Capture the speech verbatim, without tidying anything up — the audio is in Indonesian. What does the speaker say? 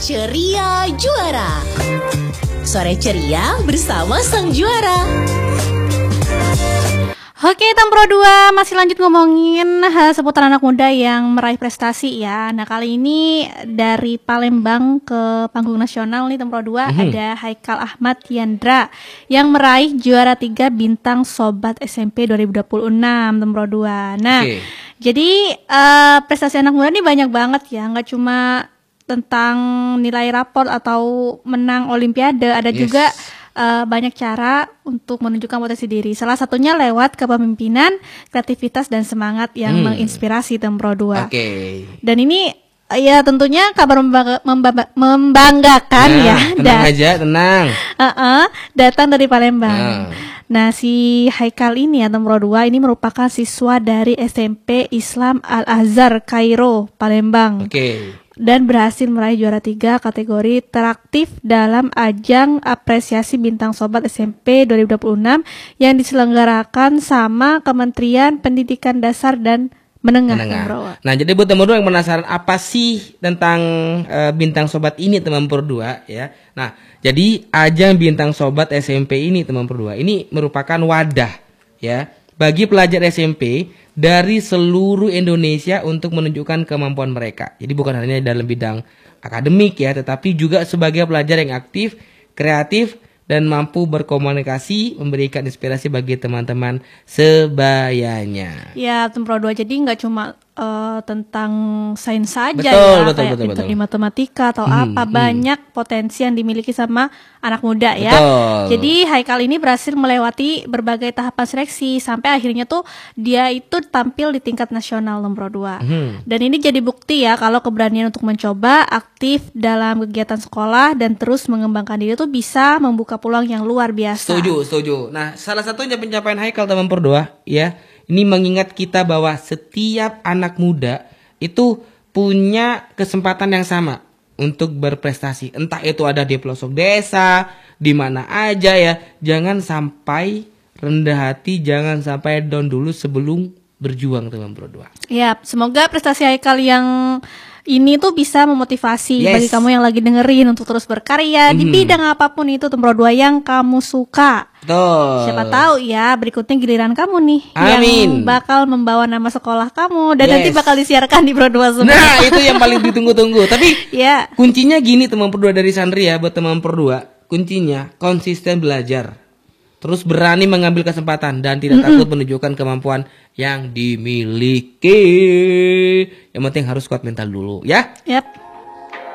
Ceria Juara. Sore ceria bersama sang juara. Oke, Tempro dua masih lanjut ngomongin hal seputar anak muda yang meraih prestasi ya. Nah, kali ini dari Palembang ke panggung nasional nih Tempro dua mm-hmm. ada Haikal Ahmad Yandra yang meraih juara tiga bintang Sobat S M P dua ribu dua puluh enam Tempro dua. Nah, okay. jadi uh, prestasi anak muda ini banyak banget ya, nggak cuma tentang nilai rapor atau menang olimpiade, ada yes. juga Uh, banyak cara untuk menunjukkan potensi diri. Salah satunya lewat kepemimpinan, kreativitas dan semangat yang hmm. menginspirasi Tempro dua. Oke. Okay. Dan ini ya tentunya kabar membangga, membangga, membanggakan nah, ya. Tenang dan, aja, tenang. Uh-uh, datang dari Palembang. Nah. nah si Haikal ini ya Tempro dua ini merupakan siswa dari S M P Islam Al-Azhar Kairo, Palembang. Oke. Okay. Dan berhasil meraih juara tiga kategori teraktif dalam ajang apresiasi bintang Sobat S M P dua ribu dua puluh enam yang diselenggarakan sama Kementerian Pendidikan Dasar dan Menengah. Menengah. Nah, jadi buat teman-teman yang penasaran apa sih tentang uh, bintang Sobat ini teman berdua ya. Nah, jadi ajang bintang Sobat S M P ini teman berdua ini merupakan wadah ya bagi pelajar S M P dari seluruh Indonesia untuk menunjukkan kemampuan mereka. Jadi bukan hanya dalam bidang akademik ya, tetapi juga sebagai pelajar yang aktif, kreatif, dan mampu berkomunikasi, memberikan inspirasi bagi teman-teman sebayanya. Ya, Tempro dua jadi nggak cuma uh, tentang sains saja betul, ya, betul, kayak betul, betul. di matematika atau hmm, apa, hmm. banyak potensi yang dimiliki sama anak muda ya. Betul. Jadi Haikal ini berhasil melewati berbagai tahapan seleksi sampai akhirnya tuh dia itu tampil di tingkat nasional Tempro dua. Hmm. Dan ini jadi bukti ya kalau keberanian untuk mencoba, aktif dalam kegiatan sekolah dan terus mengembangkan diri tuh bisa membuka peluang yang luar biasa. Setuju, setuju. Nah, salah satunya pencapaian Haikal teman berdua ya. Ini mengingat kita bahwa setiap anak muda itu punya kesempatan yang sama untuk berprestasi. Entah itu ada di pelosok desa, di mana aja ya. Jangan sampai rendah hati, jangan sampai down dulu sebelum berjuang teman berdua. Ya, semoga prestasi Haikal yang ini tuh bisa memotivasi yes. bagi kamu yang lagi dengerin untuk terus berkarya mm. di bidang apapun itu Tempro dua yang kamu suka. Betul. Siapa tahu ya berikutnya giliran kamu nih Amin. yang bakal membawa nama sekolah kamu dan yes. nanti bakal disiarkan di Pro dua semua. Nah, itu yang paling ditunggu-tunggu. Tapi yeah. kuncinya gini teman Pro dua dari Sandri ya, buat teman Pro dua, kuncinya konsisten belajar. Terus berani mengambil kesempatan dan tidak mm-hmm. takut menunjukkan kemampuan yang dimiliki. Yang penting harus kuat mental dulu ya. Yap.